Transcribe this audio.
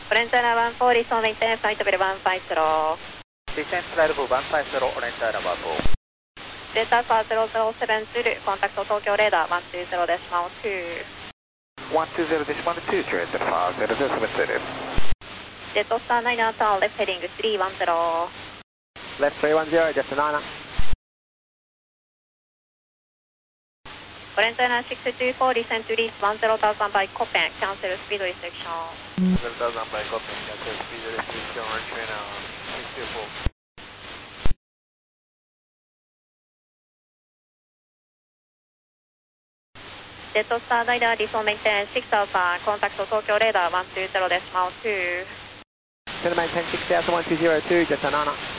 Orange Island 14, resume maintenance, flight level 150. Descent flight level 150, Orange Island 14. Delta Alpha 0070, contact Tokyo radar 120.2. 120.2, Transit 5070. Jetstar 9 turn left heading 310. Left 310, just 9. Orange Island 624, descend to reach 10,000 by Copen, cancel speed restriction. 10,000 by Copen, cancel speed restriction, Orange Island 624. Jetstar 9 resume maintenance 6000, contact Tokyo radar 120.2. Maintain 6000, 1202, just 9.